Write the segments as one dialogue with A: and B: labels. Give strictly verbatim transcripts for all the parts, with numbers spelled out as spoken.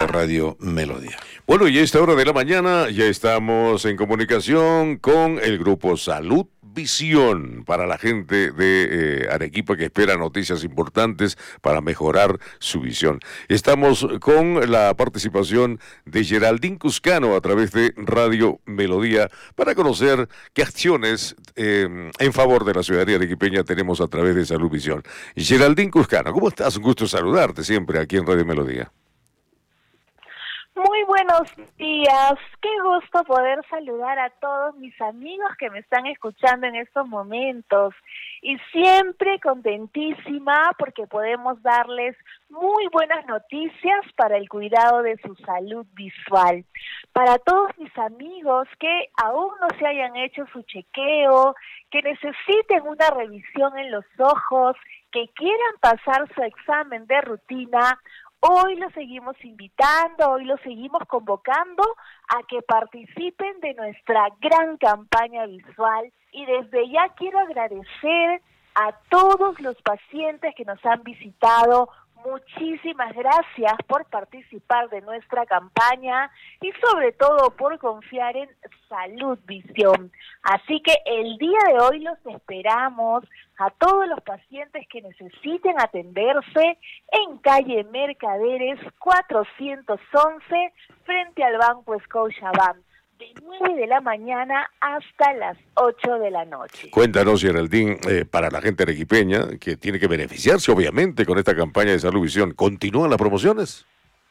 A: Radio Melodía. Bueno, y a esta hora de la mañana ya estamos en comunicación con el grupo Salud Visión para la gente de eh, Arequipa que espera noticias importantes para mejorar su visión. Estamos con la participación de Geraldine Cuscano a través de Radio Melodía para conocer qué acciones eh, en favor de la ciudadanía arequipeña tenemos a través de Salud Visión. Geraldine Cuscano, ¿cómo estás? Un gusto saludarte siempre aquí en Radio Melodía.
B: Muy buenos días, qué gusto poder saludar a todos mis amigos que me están escuchando en estos momentos y siempre contentísima porque podemos darles muy buenas noticias para el cuidado de su salud visual. Para todos mis amigos que aún no se hayan hecho su chequeo, que necesiten una revisión en los ojos, que quieran pasar su examen de rutina, hoy los seguimos invitando, hoy los seguimos convocando a que participen de nuestra gran campaña visual y desde ya quiero agradecer a todos los pacientes que nos han visitado. Muchísimas gracias por participar de nuestra campaña y sobre todo por confiar en Salud Visión. Así que el día de hoy los esperamos a todos los pacientes que necesiten atenderse en calle Mercaderes cuatrocientos once frente al Banco Scotiabank, de nueve de la mañana hasta las ocho de la noche.
A: Cuéntanos, Geraldine, eh, para la gente arequipeña, que tiene que beneficiarse obviamente con esta campaña de Salud Visión, ¿continúan las promociones?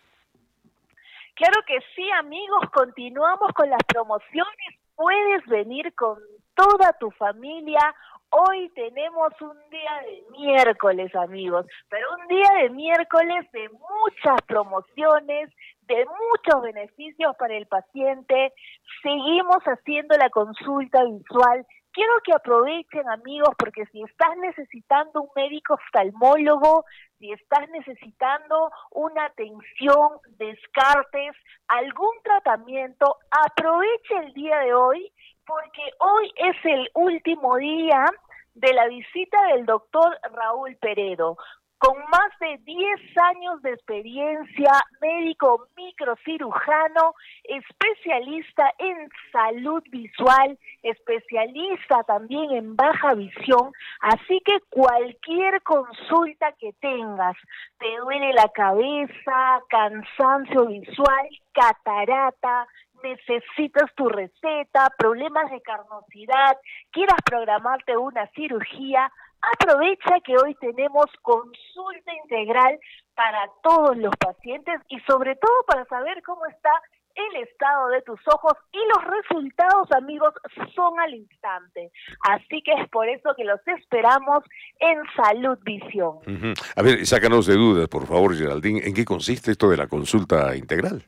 B: Claro que sí, amigos, continuamos con las promociones. Puedes venir con toda tu familia. Hoy tenemos un día de miércoles, amigos, pero un día de miércoles de muchas promociones, de muchos beneficios para el paciente. Seguimos haciendo la consulta visual. Quiero que aprovechen, amigos, porque si estás necesitando un médico oftalmólogo, si estás necesitando una atención, descartes, algún tratamiento, aproveche el día de hoy, porque hoy es el último día de la visita del doctor Raúl Peredo. Con más de diez años de experiencia, médico microcirujano, especialista en salud visual, especialista también en baja visión, así que cualquier consulta que tengas, te duele la cabeza, cansancio visual, catarata, necesitas tu receta, problemas de carnosidad, quieras programarte una cirugía, aprovecha que hoy tenemos consulta integral para todos los pacientes y sobre todo para saber cómo está el estado de tus ojos y los resultados, amigos, son al instante. Así que es por eso que los esperamos en Salud Visión.
A: Uh-huh. A ver, sácanos de dudas, por favor, Geraldine, ¿en qué consiste esto de la consulta integral?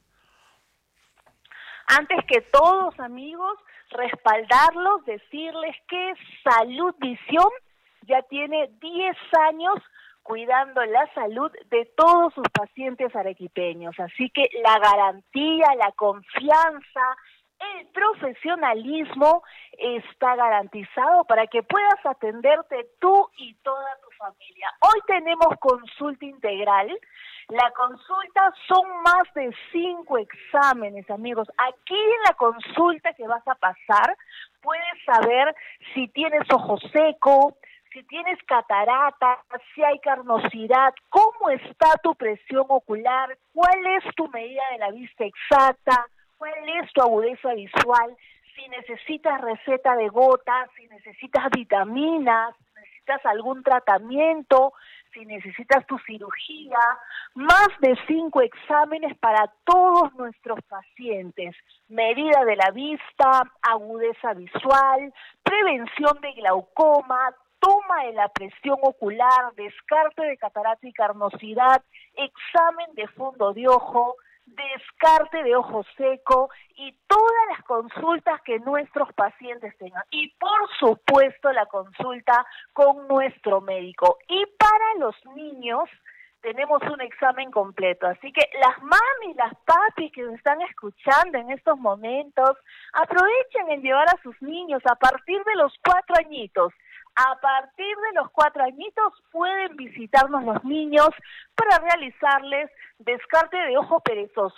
B: Antes que todos, amigos, respaldarlos, decirles que Salud Visión ya tiene diez años cuidando la salud de todos sus pacientes arequipeños. Así que la garantía, la confianza, el profesionalismo está garantizado para que puedas atenderte tú y toda tu familia. Hoy tenemos consulta integral. La consulta son más de cinco exámenes, amigos. Aquí en la consulta que vas a pasar, puedes saber si tienes ojo seco, si tienes catarata, si hay carnosidad, cómo está tu presión ocular, cuál es tu medida de la vista exacta, cuál es tu agudeza visual, si necesitas receta de gotas, si necesitas vitaminas, si necesitas algún tratamiento, si necesitas tu cirugía, más de cinco exámenes para todos nuestros pacientes, medida de la vista, agudeza visual, prevención de glaucoma, toma de la presión ocular, descarte de catarata y carnosidad, examen de fondo de ojo, descarte de ojo seco y todas las consultas que nuestros pacientes tengan. Y por supuesto la consulta con nuestro médico. Y para los niños tenemos un examen completo. Así que las mamis, las papis que nos están escuchando en estos momentos, aprovechen en llevar a sus niños a partir de los cuatro añitos. A partir de los cuatro añitos pueden visitarnos los niños para realizarles descarte de ojo perezoso.